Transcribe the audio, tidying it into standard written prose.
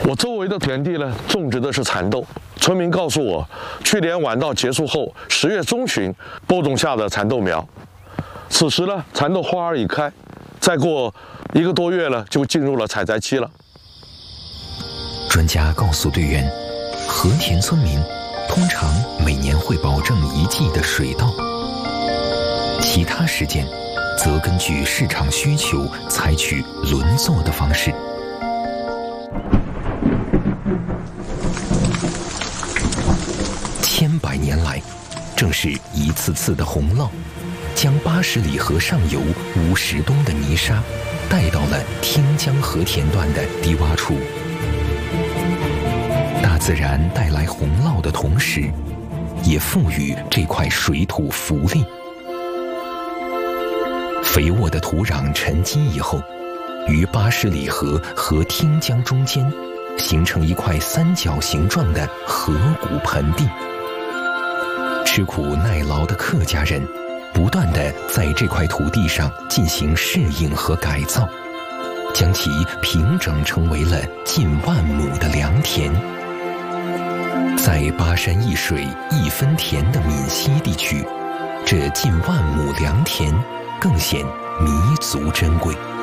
我周围的田地呢，种植的是蚕豆。村民告诉我，去年晚稻结束后，10月中旬播种下的蚕豆苗。此时呢，蚕豆花儿已开，再过1个多月呢，就进入了采摘期了。 专家告诉队员，和田村民通常每年会保证1季的水稻，其他时间则根据市场需求采取轮作的方式。千百年来，正是一次次的洪涝，将80里河上游50吨的泥沙带到了汀江和田段的低洼处。大自然带来洪涝的同时，也赋予这块水土福利。肥沃的土壤沉积以后，于80里河和汀江中间形成一块三角形状的河谷盆地。吃苦耐劳的客家人不断地在这块土地上进行适应和改造，将其平整成为了近10000亩的良田。在巴山一水一分田的闽西地区，这近10000亩良田更显弥足珍贵。